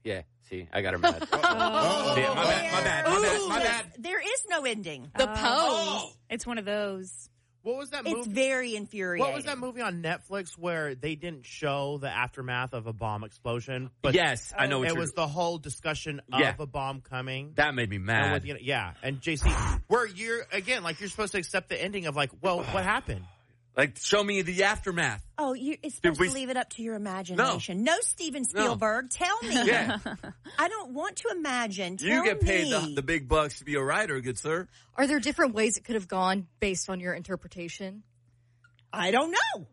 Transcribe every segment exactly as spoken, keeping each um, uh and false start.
Yeah, see, I got her mad. Oh. Yeah, my bad, my bad, my bad, my bad. There is no ending. The Uh, pose. oh. It's one of those. What was that movie? It's very infuriating. What was that movie on Netflix where they didn't show the aftermath of a bomb explosion? But Yes, I know what it you're- was the whole discussion of Yeah. a bomb coming. That made me And mad. with, you know, yeah, and J C, where you're again like you're supposed to accept the ending of like, well, what happened? Like, show me the aftermath. Oh, you, it's supposed we- to leave it up to your imagination. No, Steven Spielberg, tell me. Yeah. I don't want to imagine. Tell You get paid me. the, the big bucks to be a writer, good sir. Are there different ways it could have gone based on your interpretation? I don't know.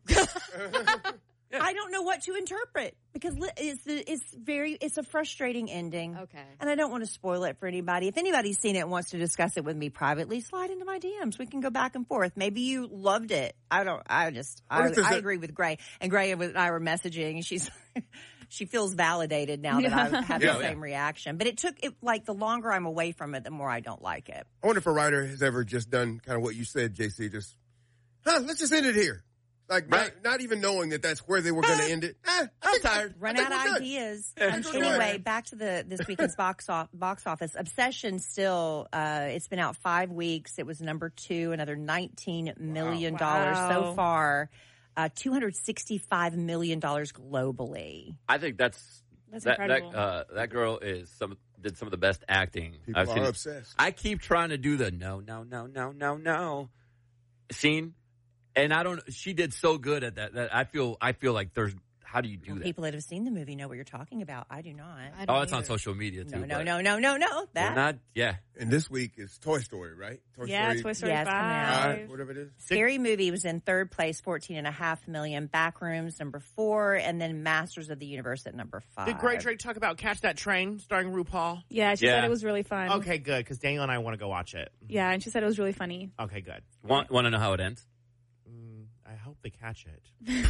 I don't know what to interpret because li- it's it's very it's a frustrating ending. Okay. And I don't want to spoil it for anybody. If anybody's seen it and wants to discuss it with me privately, slide into my D Ms. We can go back and forth. Maybe you loved it. I don't. I just. I, What if there's I a- agree with Gray. And Gray and I were messaging, and she's. She feels validated now that I have Yeah, the yeah. same reaction. But it took it like the longer I'm away from it, the more I don't like it. I wonder if a writer has ever just done kind of what you said, J C. Just, huh, let's just end it here. Like, Right. not, not even knowing that that's where they were going to end it. Eh, I'm tired. Run I out think we're of good. ideas. Yeah, Um, let's go anyway, ahead. back to the this weekend's box off, box office. Obsession still. Uh, it's been out five weeks. It was number two. Another nineteen million dollars Wow. so far. Uh, two hundred sixty-five million dollars globally. I think that's That's that, incredible. That, uh, that girl is some did some of the best acting People I've are seen. obsessed. I keep trying to do the no, no, no, no, no, no scene, and I don't. She did so good at that. That I feel. I feel like there's. How do you do that? People that have seen the movie know what you're talking about. I do not. I don't Oh, it's on either. social media too. no, no, but no, no, no, no. we're That not. Yeah. And this week is Toy Story, right? Toy Yeah, Story Toy Story Yeah, it's coming out. five. five, whatever it is. Scary Movie was in third place, fourteen and a half million. Backrooms number four, and then Masters of the Universe at number five. Did Gray Drake talk about Catch That Train starring RuPaul? Yeah, she Yeah. said it was really fun. Okay, good, because Daniel and I want to go watch it. Yeah, and she said it was really funny. Okay, good. Want want to know how it ends? I hope they catch it.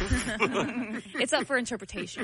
It's up for interpretation.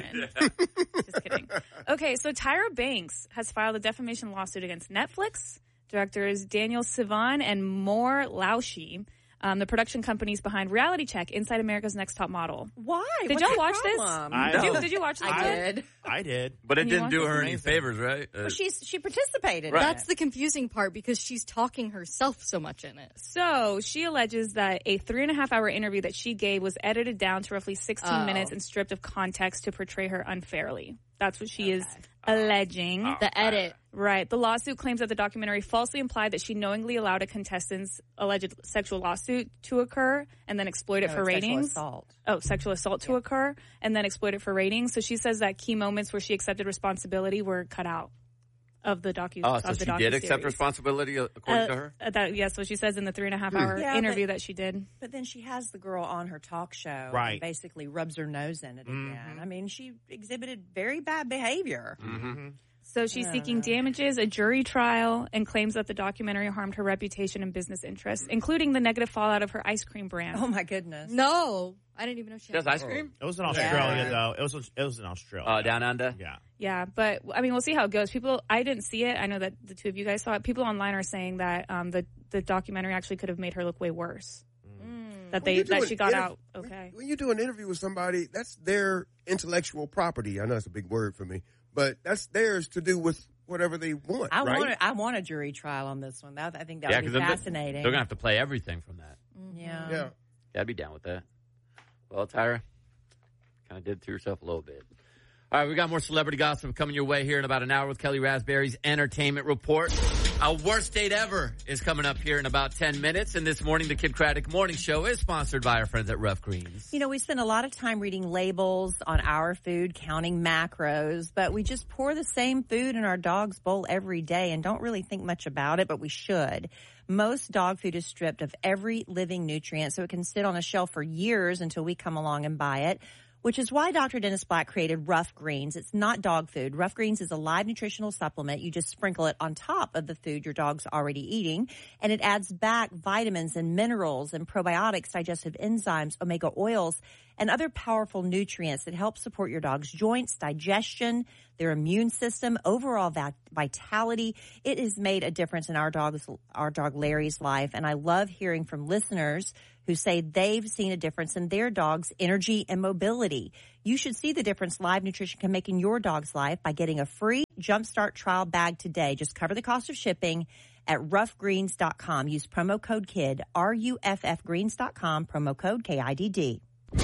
Just kidding. Okay, so Tyra Banks has filed a defamation lawsuit against Netflix, directors Daniel Sivan and Moore Laushi, um, the production companies behind Reality Check, Inside America's Next Top Model. Why? Did What's y'all the watch this? problem? I Did you, know. did you watch this? I one? did. I did. But it And you didn't want do this her any amazing. favors, right? Uh, Well, she's she participated. Right. in That's it. the confusing part because she's talking herself so much in it. So she alleges that a three and a half hour interview that she gave was edited down to roughly sixteen Oh. minutes and stripped of context to portray her unfairly. That's what she is alleging. The edit. Oh, Right. The lawsuit claims that the documentary falsely implied that she knowingly allowed a contestant's alleged sexual lawsuit to occur and then exploit it No, for it's sexual ratings. assault. Oh, sexual assault to occur and then exploit it for ratings. So she says that key moments where she accepted responsibility were cut out of the docu. oh, of so the she did accept docuseries. responsibility uh, according Uh, to her. uh, that, yes, what she says in the three and a half hour Yeah, interview but- that she did. But then she has the girl on her talk show. Right. And basically rubs her nose in it again. I mean, she exhibited very bad behavior. So she's seeking damages, a jury trial, and claims that the documentary harmed her reputation and business interests, including the negative fallout of her ice cream brand. Oh my goodness. No, I didn't even know she She has had ice cream? It was in Australia, Yeah. though. It was it was in Australia. Uh, down under? Yeah. Yeah, but I mean, we'll see how it goes. People, I didn't see it. I know that the two of you guys saw it. People online are saying that um, the the documentary actually could have made her look way worse. That they When you do that an she got interv- out when- okay. When you do an interview with somebody, that's their intellectual property. I know it's a big word for me, but that's theirs to do with whatever they want, I right? want a, I want a jury trial on this one. That, I think that Yeah, would be because they're, fascinating. they're going to have to play everything from that. yeah. Yeah. Yeah, I'd be down with that. Well, Tyra, kind of did it to yourself a little bit. All right, we got more celebrity gossip coming your way here in about an hour with Kelly Raspberry's Entertainment Report. Our worst date ever is coming up here in about ten minutes. And this morning, the Kid Craddock Morning Show is sponsored by our friends at Rough Greens. You know, we spend a lot of time reading labels on our food, counting macros, but we just pour the same food in our dog's bowl every day and don't really think much about it, but we should. Most dog food is stripped of every living nutrient, so it can sit on a shelf for years until we come along and buy it, which is why Doctor Dennis Black created Rough Greens. It's not dog food. Rough Greens is a live nutritional supplement. You just sprinkle it on top of the food your dog's already eating, and it adds back vitamins and minerals and probiotics, digestive enzymes, omega oils, and other powerful nutrients that help support your dog's joints, digestion, their immune system, overall vitality. It has made a difference in our dog's, our dog Larry's life, and I love hearing from listeners who say they've seen a difference in their dog's energy and mobility. You should see the difference Live Nutrition can make in your dog's life by getting a free Jumpstart trial bag today. Just cover the cost of shipping at rough greens dot com. Use promo code KID, R U F F greens dot com, promo code K I D D.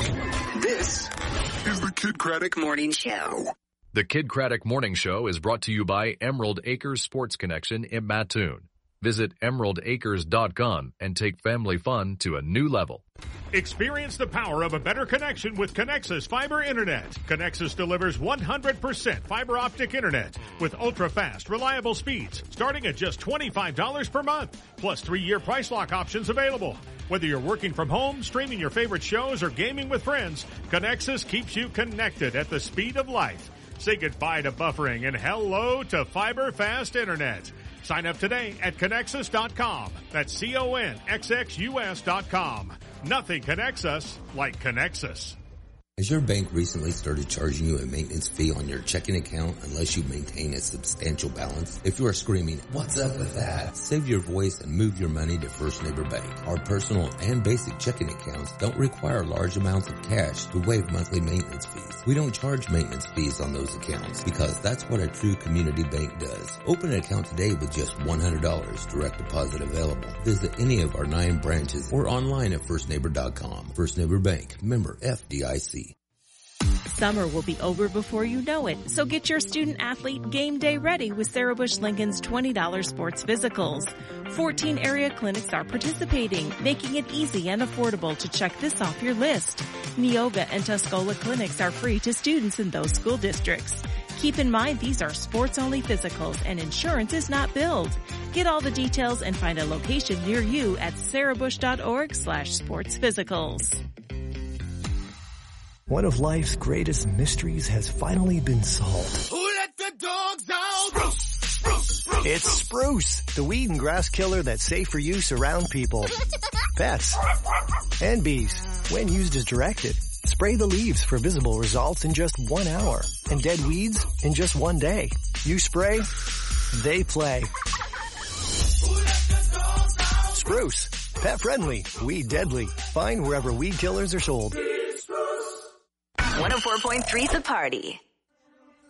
This is the Kid Craddock Morning Show. The Kid Craddock Morning Show is brought to you by Emerald Acres Sports Connection in Mattoon. Visit emerald acres dot com and take family fun to a new level. Experience the power of a better connection with Connexus Fiber Internet. Connexus delivers one hundred percent fiber optic internet with ultra-fast, reliable speeds starting at just twenty-five dollars per month, plus three-year price lock options available. Whether you're working from home, streaming your favorite shows, or gaming with friends, Connexus keeps you connected at the speed of light. Say goodbye to buffering and hello to fiber fast internet. Sign up today at Connexus dot com. That's C O N X X U S dot com. Nothing connects us like Connexus. Has your bank recently started charging you a maintenance fee on your checking account unless you maintain a substantial balance? If you are screaming, "What's up with that?" save your voice and move your money to First Neighbor Bank. Our personal and basic checking accounts don't require large amounts of cash to waive monthly maintenance fees. We don't charge maintenance fees on those accounts because that's what a true community bank does. Open an account today with just one hundred dollars, direct deposit available. Visit any of our nine branches or online at first neighbor dot com. First Neighbor Bank, member F D I C. Summer will be over before you know it, so get your student-athlete game day ready with Sarah Bush Lincoln's twenty dollars sports physicals. fourteen area clinics are participating, making it easy and affordable to check this off your list. Neoga and Tuscola clinics are free to students in those school districts. Keep in mind these are sports-only physicals and insurance is not billed. Get all the details and find a location near you at sarahbush.org slash sports physicals. One of life's greatest mysteries has finally been solved. Who let the dogs out? Spruce, spruce, spruce. It's Spruce, the weed and grass killer that's safe for use around people, pets, and bees. When used as directed, spray the leaves for visible results in just one hour and dead weeds in just one day. You spray, they play. Spruce, pet friendly, weed deadly. Find wherever weed killers are sold. one oh four point three The Party.